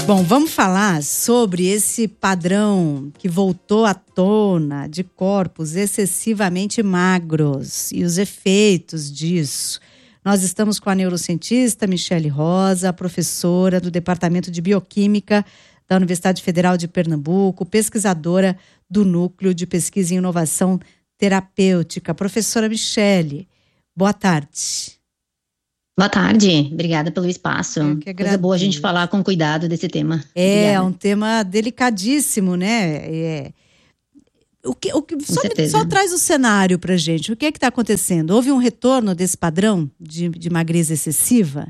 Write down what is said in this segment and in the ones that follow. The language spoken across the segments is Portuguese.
Bom, vamos falar sobre esse padrão que voltou à tona de corpos excessivamente magros e os efeitos disso. Nós estamos com a neurocientista Michele Rosa, professora do Departamento de Bioquímica da Universidade Federal de Pernambuco, pesquisadora do Núcleo de Pesquisa em Inovação Terapêutica. Professora Michele, boa tarde. Boa tarde, obrigada pelo espaço. Coisa boa a gente falar com cuidado desse tema. É um tema delicadíssimo, né? Só traz o cenário pra gente. O que é que está acontecendo? Houve um retorno desse padrão de magreza excessiva?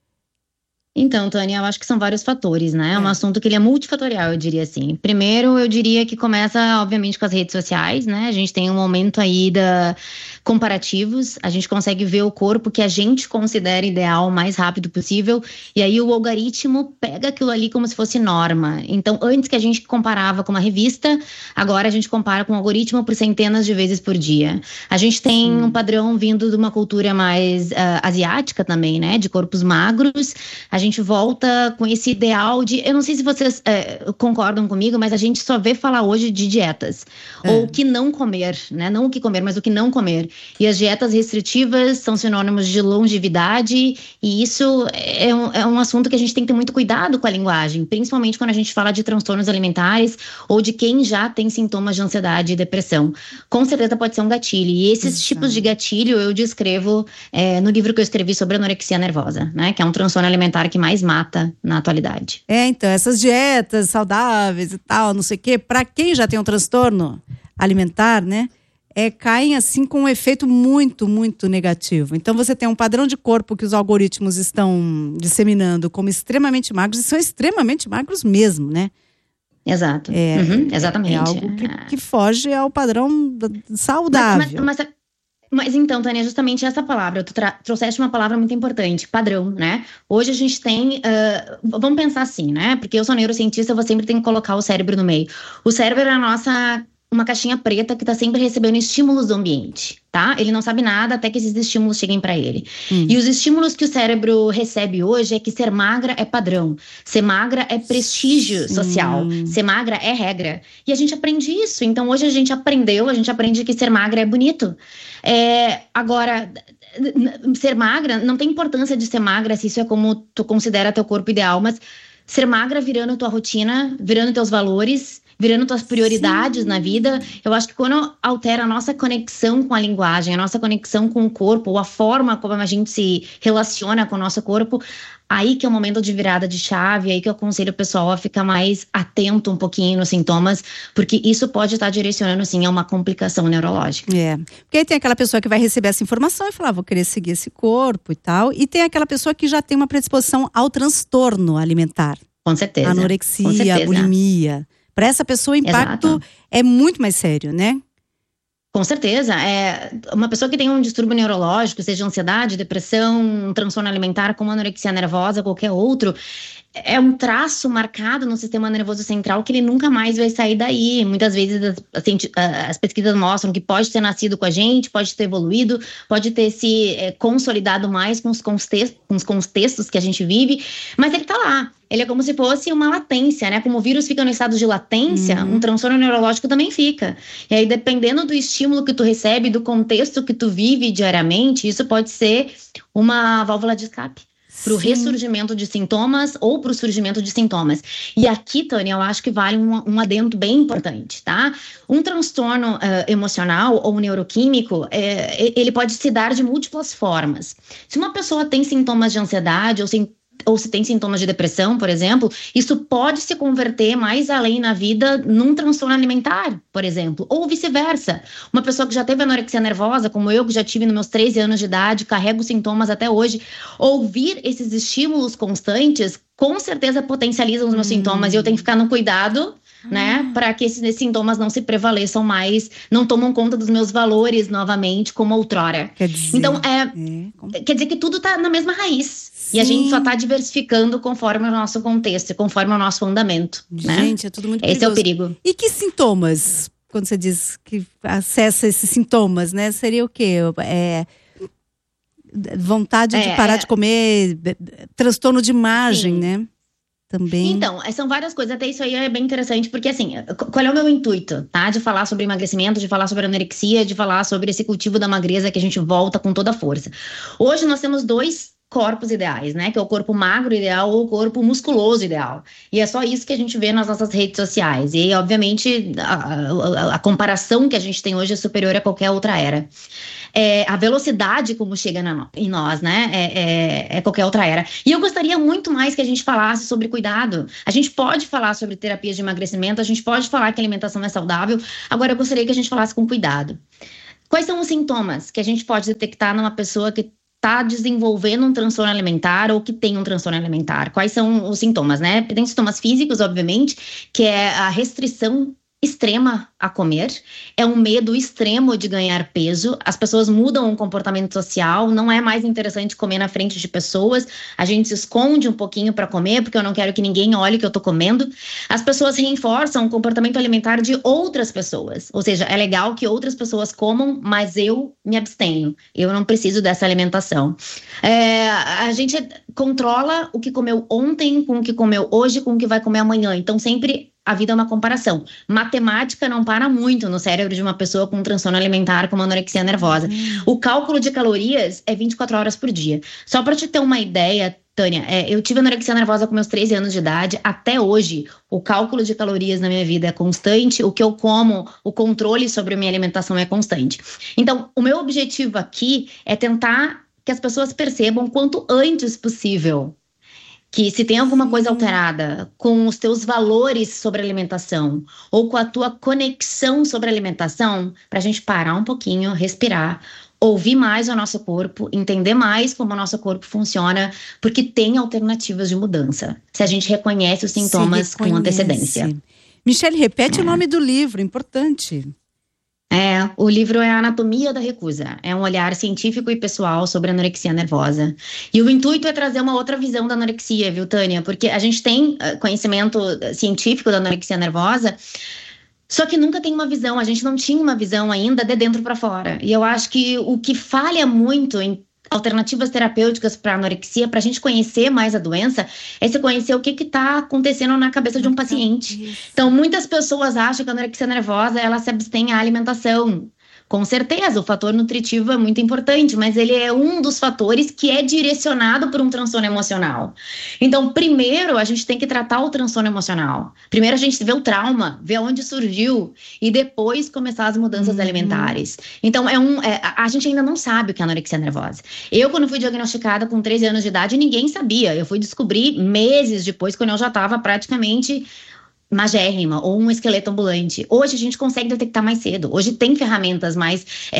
Então, Tânia, eu acho que são vários fatores, né? É um assunto que ele é multifatorial, eu diria assim. Primeiro, eu diria que começa, obviamente, com as redes sociais, né? A gente tem um aumento aí comparativos, a gente consegue ver o corpo que a gente considera ideal o mais rápido possível, e aí o algoritmo pega aquilo ali como se fosse norma. Então, antes que a gente comparava com uma revista, agora a gente compara com o algoritmo por centenas de vezes por dia. A gente tem um padrão vindo de uma cultura mais asiática também, né? De corpos magros. A gente volta com esse ideal de... Eu não sei se vocês concordam comigo, mas a gente só vê falar hoje de dietas. Ou o que não comer, né? Não o que comer, mas o que não comer. E as dietas restritivas são sinônimos de longevidade. E isso é um assunto que a gente tem que ter muito cuidado com a linguagem. Principalmente quando a gente fala de transtornos alimentares ou de quem já tem sintomas de ansiedade e depressão. Com certeza pode ser um gatilho. E esses tipos de gatilho eu descrevo no livro que eu escrevi sobre anorexia nervosa, né? Que é um transtorno alimentar que mais mata na atualidade. Então, essas dietas saudáveis e tal, não sei o quê, para quem já tem um transtorno alimentar, né, caem assim com um efeito muito, muito negativo. Então, você tem um padrão de corpo que os algoritmos estão disseminando como extremamente magros, e são extremamente magros mesmo, né? Exato. Exatamente. É algo que foge ao padrão saudável. Mas então, Tânia, justamente essa palavra, tu trouxeste uma palavra muito importante, padrão, né? Hoje a gente tem, vamos pensar assim, né? Porque eu sou neurocientista, eu vou sempre ter que colocar o cérebro no meio. O cérebro é uma caixinha preta que tá sempre recebendo estímulos do ambiente, tá? Ele não sabe nada até que esses estímulos cheguem para ele. E os estímulos que o cérebro recebe hoje é que ser magra é padrão, ser magra é prestígio social, ser magra é regra. E a gente aprende isso. Então hoje a gente aprende que ser magra é bonito. Agora, ser magra, não tem importância de ser magra se isso é como tu considera teu corpo ideal, mas ser magra virando tua rotina, virando teus valores, virando tuas prioridades na vida. Eu acho que quando altera a nossa conexão com a linguagem, a nossa conexão com o corpo, ou a forma como a gente se relaciona com o nosso corpo, aí que é o momento de virada de chave, aí que eu aconselho o pessoal a ficar mais atento um pouquinho nos sintomas, porque isso pode estar direcionando, sim, a uma complicação neurológica. Porque aí tem aquela pessoa que vai receber essa informação e falar, vou querer seguir esse corpo e tal, e tem aquela pessoa que já tem uma predisposição ao transtorno alimentar. Com certeza. Anorexia, bulimia. Para essa pessoa o impacto é muito mais sério, né? Com certeza. Uma pessoa que tem um distúrbio neurológico, seja ansiedade, depressão, um transtorno alimentar como anorexia nervosa, qualquer outro, é um traço marcado no sistema nervoso central que ele nunca mais vai sair daí. Muitas vezes as pesquisas mostram que pode ter nascido com a gente, pode ter evoluído, pode ter se consolidado mais com os contextos que a gente vive, mas ele tá lá. Ele é como se fosse uma latência, né? Como o vírus fica no estado de latência, um transtorno neurológico também fica. E aí, dependendo do estímulo que tu recebe, do contexto que tu vive diariamente, isso pode ser uma válvula de escape para o ressurgimento de sintomas ou para o surgimento de sintomas. E aqui, Tânia, eu acho que vale um adendo bem importante, tá? Um transtorno emocional ou neuroquímico, ele pode se dar de múltiplas formas. Se uma pessoa tem sintomas de ansiedade ou se tem sintomas de depressão, por exemplo, isso pode se converter mais além na vida num transtorno alimentar, por exemplo, ou vice-versa. Uma pessoa que já teve anorexia nervosa, como eu, que já tive nos meus 13 anos de idade, carrego sintomas até hoje, ouvir esses estímulos constantes, com certeza potencializam os meus sintomas, e eu tenho que ficar no cuidado, né, para que esses sintomas não se prevaleçam mais, não tomam conta dos meus valores novamente, como outrora. Então, quer dizer que tudo tá na mesma raiz. E a gente só tá diversificando conforme o nosso contexto, conforme o nosso fundamento. Gente, né? É tudo muito perigoso. Esse é o perigo. E que sintomas, quando você diz que acessa esses sintomas, né? Seria o quê? Vontade de parar de comer, transtorno de imagem, né? também? Então, são várias coisas, até isso aí é bem interessante, porque assim, qual é o meu intuito, tá? De falar sobre emagrecimento, de falar sobre anorexia, de falar sobre esse cultivo da magreza que a gente volta com toda a força. Hoje nós temos dois corpos ideais, né? Que é o corpo magro ideal ou o corpo musculoso ideal. E é só isso que a gente vê nas nossas redes sociais. E, obviamente, a comparação que a gente tem hoje é superior a qualquer outra era. A velocidade como chega em nós, né? É qualquer outra era. E eu gostaria muito mais que a gente falasse sobre cuidado. A gente pode falar sobre terapias de emagrecimento, a gente pode falar que a alimentação é saudável. Agora, eu gostaria que a gente falasse com cuidado. Quais são os sintomas que a gente pode detectar numa pessoa que está desenvolvendo um transtorno alimentar ou que tem um transtorno alimentar? Quais são os sintomas, né? Tem sintomas físicos, obviamente, que é a restrição extrema a comer, é um medo extremo de ganhar peso, as pessoas mudam o comportamento social, não é mais interessante comer na frente de pessoas, a gente se esconde um pouquinho para comer, porque eu não quero que ninguém olhe que eu tô comendo. As pessoas reforçam o comportamento alimentar de outras pessoas, ou seja, é legal que outras pessoas comam, mas eu me abstenho, eu não preciso dessa alimentação. A gente controla o que comeu ontem com o que comeu hoje, com o que vai comer amanhã, então sempre a vida é uma comparação. Matemática não para muito no cérebro de uma pessoa com um transtorno alimentar, como anorexia nervosa. O cálculo de calorias é 24 horas por dia. Só para te ter uma ideia, Tânia, eu tive anorexia nervosa com meus 13 anos de idade. Até hoje, o cálculo de calorias na minha vida é constante. O que eu como, o controle sobre a minha alimentação é constante. Então, o meu objetivo aqui é tentar que as pessoas percebam quanto antes possível que se tem alguma coisa alterada com os teus valores sobre alimentação ou com a tua conexão sobre alimentação, para a gente parar um pouquinho, respirar, ouvir mais o nosso corpo, entender mais como o nosso corpo funciona, porque tem alternativas de mudança, se a gente reconhece os sintomas com antecedência. Michele, repete o nome do livro, importante. O livro é a Anatomia da Recusa. É um olhar científico e pessoal sobre a anorexia nervosa. E o intuito é trazer uma outra visão da anorexia, viu, Tânia? Porque a gente tem conhecimento científico da anorexia nervosa, só que nunca tem uma visão. A gente não tinha uma visão ainda de dentro para fora. E eu acho que o que falha muito em alternativas terapêuticas para anorexia, para a gente conhecer mais a doença, é se conhecer o que está acontecendo na cabeça de um paciente. Então, muitas pessoas acham que a anorexia nervosa, ela se abstém à alimentação. Com certeza, o fator nutritivo é muito importante, mas ele é um dos fatores que é direcionado por um transtorno emocional. Então, primeiro, a gente tem que tratar o transtorno emocional. Primeiro, a gente vê o trauma, vê onde surgiu, e depois começar as mudanças alimentares. Então, a gente ainda não sabe o que é anorexia nervosa. Eu, quando fui diagnosticada com 13 anos de idade, ninguém sabia. Eu fui descobrir meses depois, quando eu já estava praticamente magérrima ou um esqueleto ambulante. Hoje a gente consegue detectar mais cedo. Hoje tem ferramentas mais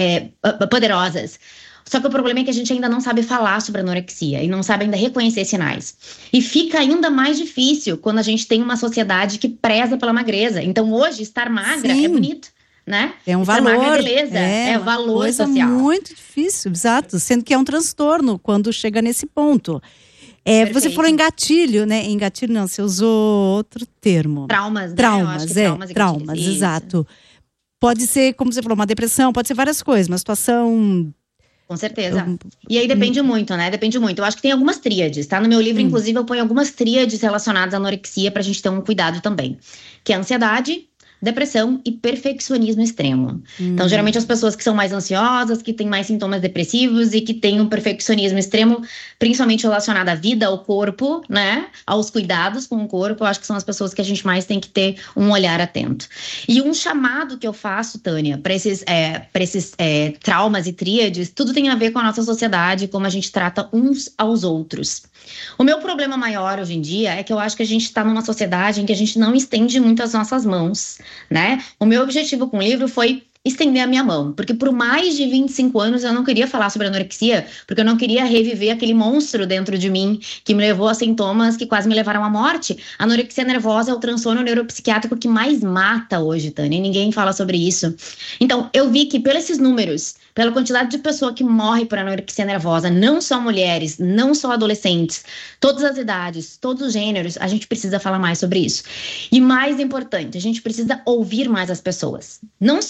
poderosas. Só que o problema é que a gente ainda não sabe falar sobre anorexia e não sabe ainda reconhecer sinais. E fica ainda mais difícil quando a gente tem uma sociedade que preza pela magreza. Então hoje estar magra é bonito, né? É um estar valor. Magra é beleza, é valor coisa social. Muito difícil, exato. Sendo que é um transtorno quando chega nesse ponto. Você falou em gatilho, né? Em gatilho não, você usou outro termo. Traumas, né? Traumas, exato. Pode ser, como você falou, uma depressão, pode ser várias coisas, uma situação... Com certeza. E aí depende muito, né? Depende muito. Eu acho que tem algumas tríades, tá? No meu livro, inclusive, eu ponho algumas tríades relacionadas à anorexia pra gente ter um cuidado também. Que é a ansiedade, depressão e perfeccionismo extremo. Então, geralmente as pessoas que são mais ansiosas, que têm mais sintomas depressivos e que têm um perfeccionismo extremo, principalmente relacionado à vida, ao corpo, né? Aos cuidados com o corpo, eu acho que são as pessoas que a gente mais tem que ter um olhar atento. E um chamado que eu faço, Tânia, para esses traumas e tríades, tudo tem a ver com a nossa sociedade, como a gente trata uns aos outros. O meu problema maior hoje em dia é que eu acho que a gente está numa sociedade em que a gente não estende muito as nossas mãos, né? O meu objetivo com o livro foi estender a minha mão, porque por mais de 25 anos eu não queria falar sobre anorexia, porque eu não queria reviver aquele monstro dentro de mim que me levou a sintomas que quase me levaram à morte. A anorexia nervosa é o transtorno neuropsiquiátrico que mais mata hoje, Tânia, e ninguém fala sobre isso. Então, eu vi que pelos esses números, pela quantidade de pessoa que morre por anorexia nervosa, não só mulheres, não só adolescentes, todas as idades, todos os gêneros, a gente precisa falar mais sobre isso. E mais importante, a gente precisa ouvir mais as pessoas. Não só por transtorno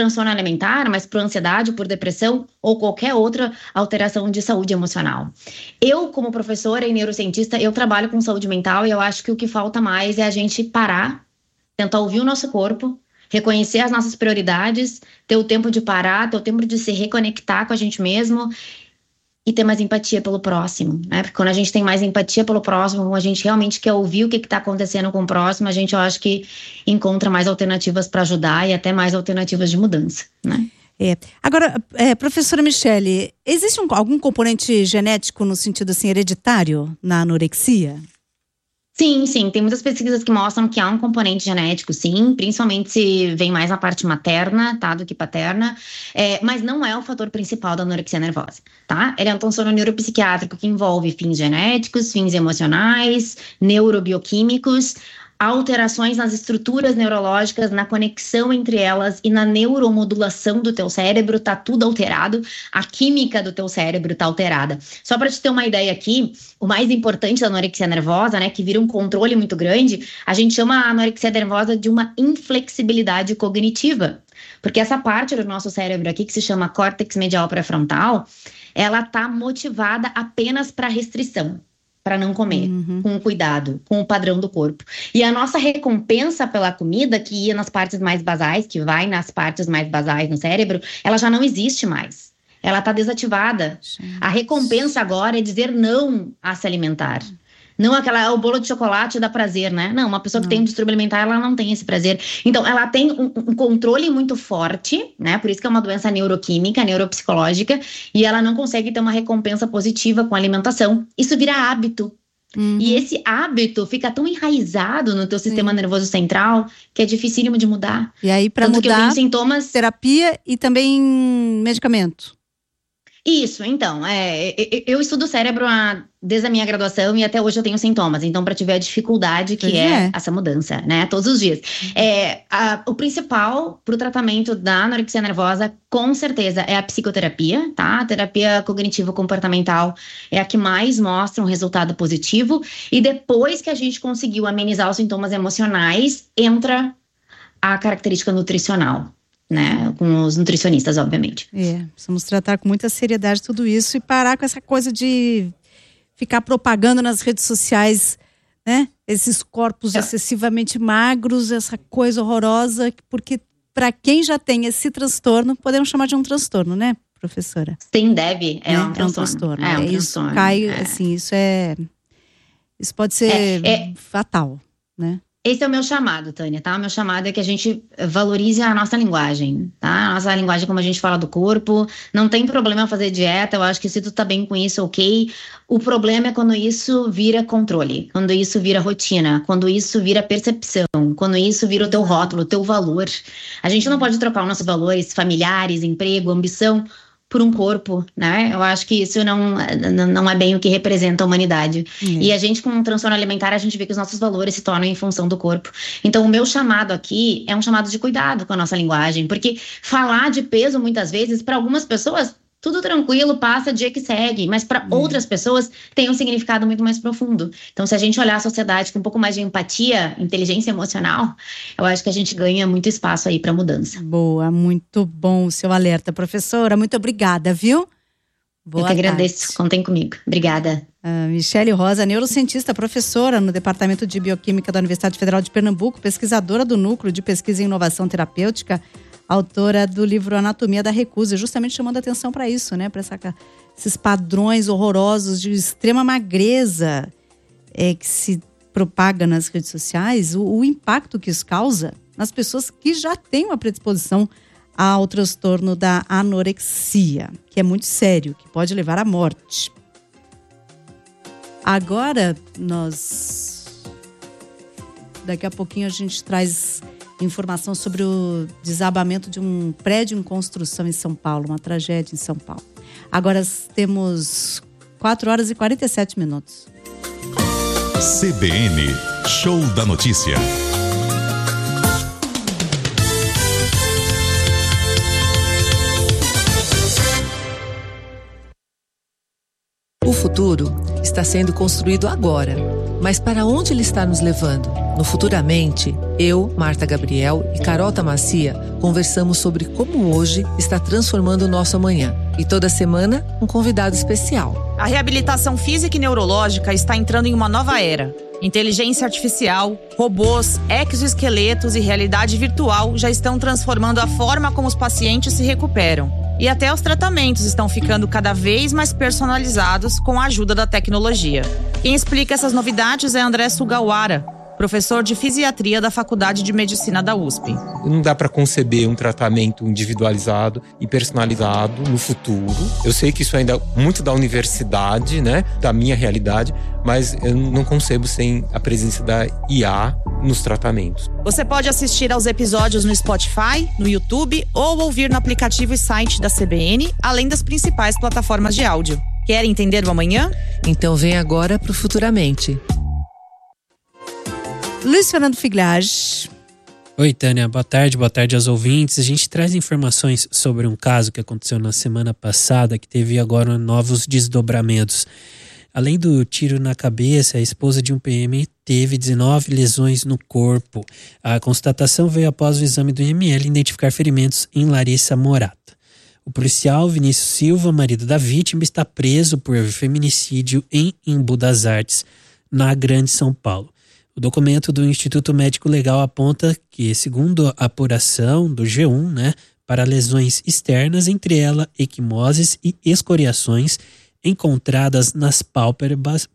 transtorno alimentar, mas por ansiedade, por depressão ou qualquer outra alteração de saúde emocional. Eu, como professora e neurocientista, eu trabalho com saúde mental e eu acho que o que falta mais é a gente parar, tentar ouvir o nosso corpo, reconhecer as nossas prioridades, ter o tempo de parar, ter o tempo de se reconectar com a gente mesmo e ter mais empatia pelo próximo, né? Porque quando a gente tem mais empatia pelo próximo, a gente realmente quer ouvir o que está acontecendo com o próximo, a gente, eu acho que encontra mais alternativas para ajudar e até mais alternativas de mudança, né? Agora, professora Michele, existe algum componente genético no sentido assim, hereditário na anorexia? Sim, tem muitas pesquisas que mostram que há um componente genético, sim, principalmente se vem mais na parte materna, tá, do que paterna, mas não é o fator principal da anorexia nervosa, tá? Ele é um transtorno neuropsiquiátrico que envolve fins genéticos, fins emocionais, neurobioquímicos, alterações nas estruturas neurológicas, na conexão entre elas e na neuromodulação do teu cérebro, tá tudo alterado, a química do teu cérebro tá alterada. Só para te ter uma ideia aqui, o mais importante da anorexia nervosa, né, que vira um controle muito grande, a gente chama a anorexia nervosa de uma inflexibilidade cognitiva, porque essa parte do nosso cérebro aqui, que se chama córtex medial pré-frontal, ela tá motivada apenas para restrição, para não comer, com cuidado, com o padrão do corpo. E a nossa recompensa pela comida, que ia nas partes mais basais, que vai nas partes mais basais no cérebro, ela já não existe mais. Ela está desativada. A recompensa agora é dizer não a se alimentar. Não o bolo de chocolate dá prazer, né? Não, uma pessoa que tem um distúrbio alimentar, ela não tem esse prazer. Então, ela tem um controle muito forte, né? Por isso que é uma doença neuroquímica, neuropsicológica, e ela não consegue ter uma recompensa positiva com a alimentação. Isso vira hábito. E esse hábito fica tão enraizado no teu sistema nervoso central que é dificílimo de mudar. E aí, para mudar, que eu tenho sintomas... terapia e também medicamento. Isso, então, eu estudo o cérebro desde a minha graduação e até hoje eu tenho sintomas, então para te ver a dificuldade que é essa mudança, né, todos os dias. O principal para o tratamento da anorexia nervosa, com certeza, é a psicoterapia, tá? A terapia cognitivo-comportamental é a que mais mostra um resultado positivo e depois que a gente conseguiu amenizar os sintomas emocionais, entra a característica nutricional, né, com os nutricionistas, obviamente. Precisamos tratar com muita seriedade tudo isso e parar com essa coisa de ficar propagando nas redes sociais, né, esses corpos excessivamente magros, essa coisa horrorosa, porque para quem já tem esse transtorno, podemos chamar de um transtorno, né, professora? Sim, deve, um transtorno. Isso cai, assim, isso pode ser fatal, né? Esse é o meu chamado, Tânia, tá? O meu chamado é que a gente valorize a nossa linguagem, tá? A nossa linguagem, como a gente fala do corpo, não tem problema fazer dieta, eu acho que se tu tá bem com isso, ok. O problema é quando isso vira controle, quando isso vira rotina, quando isso vira percepção, quando isso vira o teu rótulo, o teu valor. A gente não pode trocar os nossos valores familiares, emprego, ambição, por um corpo, né? Eu acho que isso não é bem o que representa a humanidade. E a gente, com um transtorno alimentar, a gente vê que os nossos valores se tornam em função do corpo. Então, o meu chamado aqui é um chamado de cuidado com a nossa linguagem, porque falar de peso, muitas vezes, para algumas pessoas, tudo tranquilo, passa, dia que segue, mas para outras pessoas tem um significado muito mais profundo. Então, se a gente olhar a sociedade com um pouco mais de empatia, inteligência emocional, eu acho que a gente ganha muito espaço aí para mudança. Boa, muito bom o seu alerta, professora. Muito obrigada, viu? Eu que agradeço, contem comigo. Obrigada. Michele Rosa, neurocientista, professora no Departamento de Bioquímica da Universidade Federal de Pernambuco, pesquisadora do Núcleo de Pesquisa e Inovação Terapêutica, autora do livro Anatomia da Recusa, justamente chamando a atenção para isso, né? Para esses padrões horrorosos de extrema magreza que se propaga nas redes sociais, o impacto que isso causa nas pessoas que já têm uma predisposição ao transtorno da anorexia, que é muito sério, que pode levar à morte. Agora, daqui a pouquinho a gente traz informação sobre o desabamento de um prédio em construção em São Paulo, uma tragédia em São Paulo. Agora temos 4h47. CBN, Show da Notícia. O futuro está sendo construído agora, mas para onde ele está nos levando? No Futuramente, eu, Marta Gabriel e Carol Tamacia conversamos sobre como hoje está transformando o nosso amanhã. E toda semana, um convidado especial. A reabilitação física e neurológica está entrando em uma nova era. Inteligência artificial, robôs, exoesqueletos e realidade virtual já estão transformando a forma como os pacientes se recuperam. E até os tratamentos estão ficando cada vez mais personalizados com a ajuda da tecnologia. Quem explica essas novidades é André Sugawara, professor de fisiatria da Faculdade de Medicina da USP. Não dá para conceber um tratamento individualizado e personalizado no futuro. Eu sei que isso ainda é muito da universidade, né, da minha realidade, mas eu não concebo sem a presença da IA nos tratamentos. Você pode assistir aos episódios no Spotify, no YouTube ou ouvir no aplicativo e site da CBN, além das principais plataformas de áudio. Quer entender o amanhã? Então vem agora pro Futuramente. Luiz Fernando Figlage. Oi, Tânia. Boa tarde aos ouvintes. A gente traz informações sobre um caso que aconteceu na semana passada que teve agora novos desdobramentos. Além do tiro na cabeça, a esposa de um PM teve 19 lesões no corpo. A constatação veio após o exame do IML identificar ferimentos em Larissa Morata. O policial Vinícius Silva, marido da vítima, está preso por feminicídio em Embu das Artes, na Grande São Paulo. O documento do Instituto Médico Legal aponta que, segundo a apuração do G1, para lesões externas, entre elas equimoses e escoriações encontradas nas pálpebras,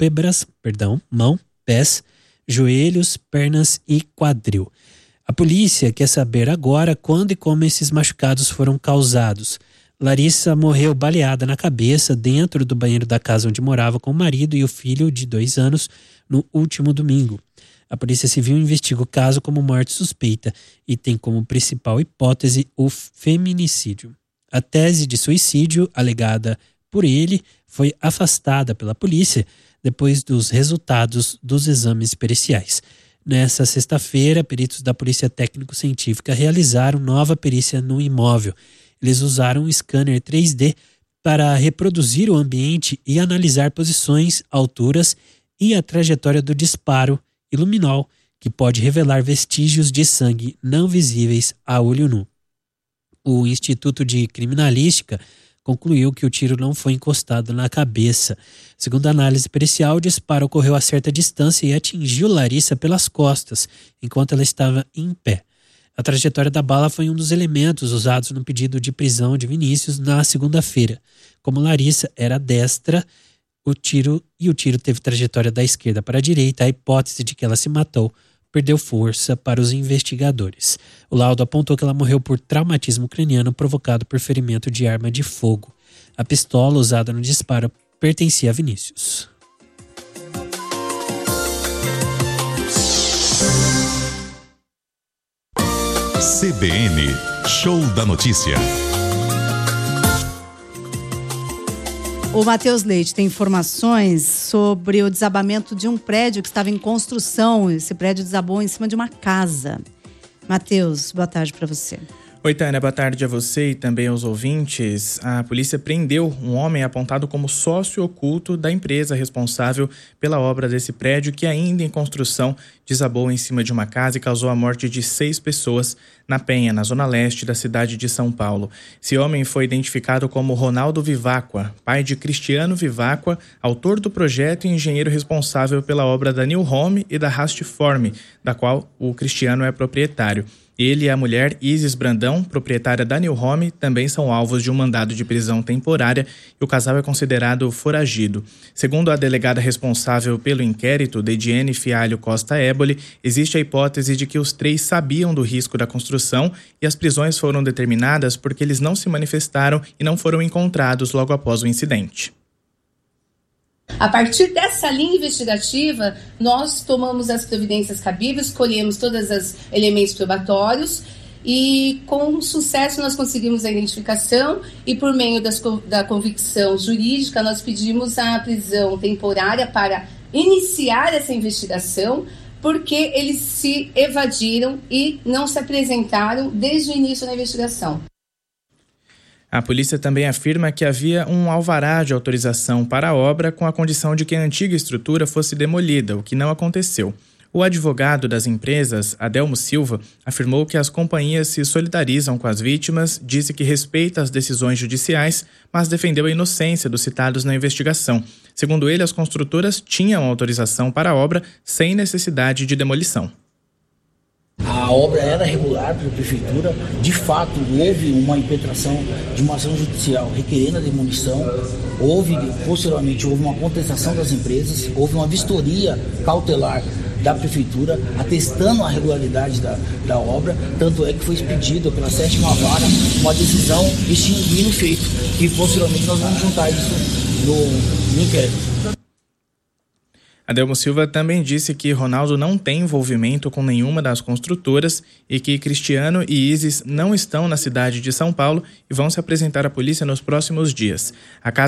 mão, pés, joelhos, pernas e quadril. A polícia quer saber agora quando e como esses machucados foram causados. Larissa morreu baleada na cabeça dentro do banheiro da casa onde morava com o marido e o filho de 2 anos no último domingo. A Polícia Civil investiga o caso como morte suspeita e tem como principal hipótese o feminicídio. A tese de suicídio alegada por ele foi afastada pela polícia depois dos resultados dos exames periciais. Nessa sexta-feira, peritos da Polícia Técnico-Científica realizaram nova perícia no imóvel. Eles usaram um scanner 3D para reproduzir o ambiente e analisar posições, alturas e a trajetória do disparo e luminol, que pode revelar vestígios de sangue não visíveis a olho nu. O Instituto de Criminalística concluiu que o tiro não foi encostado na cabeça. Segundo a análise pericial, o disparo ocorreu a certa distância e atingiu Larissa pelas costas, enquanto ela estava em pé. A trajetória da bala foi um dos elementos usados no pedido de prisão de Vinícius na segunda-feira. Como Larissa era destra, o tiro teve trajetória da esquerda para a direita, a hipótese de que ela se matou perdeu força para os investigadores. O laudo apontou que ela morreu por traumatismo craniano provocado por ferimento de arma de fogo. A pistola usada no disparo pertencia a Vinícius. CBN, Show da Notícia. O Matheus Leite tem informações sobre o desabamento de um prédio que estava em construção. Esse prédio desabou em cima de uma casa. Matheus, boa tarde para você. Oi, Tânia, boa tarde a você e também aos ouvintes. A polícia prendeu um homem apontado como sócio oculto da empresa responsável pela obra desse prédio que ainda em construção desabou em cima de uma casa e causou a morte de 6 pessoas na Penha, na zona leste da cidade de São Paulo. Esse homem foi identificado como Ronaldo Vivacqua, pai de Cristiano Vivacqua, autor do projeto e engenheiro responsável pela obra da New Home e da Rastform, da qual o Cristiano é proprietário. Ele e a mulher Isis Brandão, proprietária da New Home, também são alvos de um mandado de prisão temporária e o casal é considerado foragido. Segundo a delegada responsável pelo inquérito, Dediene Fialho Costa Éboli, existe a hipótese de que os 3 sabiam do risco da construção e as prisões foram determinadas porque eles não se manifestaram e não foram encontrados logo após o incidente. A partir dessa linha investigativa, nós tomamos as providências cabíveis, colhemos todos os elementos probatórios e, com sucesso, nós conseguimos a identificação e, por meio da convicção jurídica, nós pedimos a prisão temporária para iniciar essa investigação, porque eles se evadiram e não se apresentaram desde o início da investigação. A polícia também afirma que havia um alvará de autorização para a obra com a condição de que a antiga estrutura fosse demolida, o que não aconteceu. O advogado das empresas, Adelmo Silva, afirmou que as companhias se solidarizam com as vítimas, disse que respeita as decisões judiciais, mas defendeu a inocência dos citados na investigação. Segundo ele, as construtoras tinham autorização para a obra sem necessidade de demolição. A obra era regular pela prefeitura, de fato houve uma impetração de uma ação judicial requerendo a demolição, posteriormente houve uma contestação das empresas, houve uma vistoria cautelar da prefeitura atestando a regularidade da obra, tanto é que foi expedido pela 7ª Vara uma decisão extinguindo o feito, que posteriormente nós vamos juntar isso no inquérito. Adelmo Silva também disse que Ronaldo não tem envolvimento com nenhuma das construtoras e que Cristiano e Isis não estão na cidade de São Paulo e vão se apresentar à polícia nos próximos dias. A casa